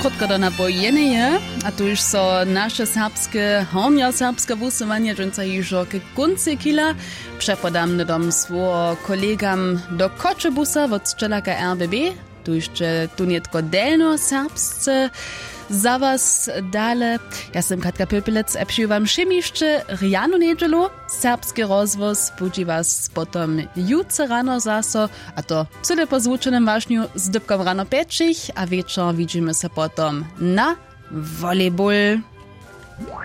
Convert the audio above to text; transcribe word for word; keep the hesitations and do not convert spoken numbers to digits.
krótko do napojeneje, a tu już so nasze serbskie, hornja serbskie wusowanie, dżęca już k kunce kila. Przepodam dom swo kolegam do Koczebusa od strzelaka R B B. Tu jeszcze tu nietko delno serbsce. Za was dale. Ja jestem Katka Pöpelec, a przyjmowam szymiszcze Rianu Niedzielu. Serbski rozwoz budzi was potom jutro rano zaso, a to cyle po zvučenem wažnju z dybkom rano pečich, a večer widzimy se potom na volejbol.